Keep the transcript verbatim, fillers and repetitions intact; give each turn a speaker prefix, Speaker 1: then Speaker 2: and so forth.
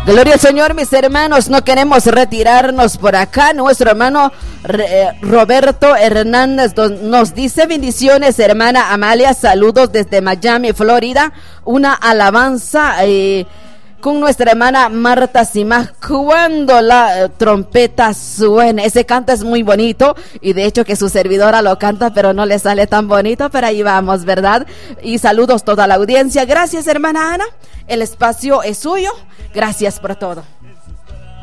Speaker 1: Gloria al Señor, mis hermanos. No queremos retirarnos por acá. Nuestro hermano eh, Roberto Hernández nos dice: bendiciones, hermana Amalia. Saludos desde Miami, Florida. Una alabanza eh, con nuestra hermana Marta Simás. Cuando la eh, trompeta suene. Ese canto es muy bonito. Y de hecho que su servidora lo canta, pero no le sale tan bonito. Pero ahí vamos, ¿verdad? Y saludos a toda la audiencia. Gracias, hermana Ana. El espacio es suyo. Gracias por todo.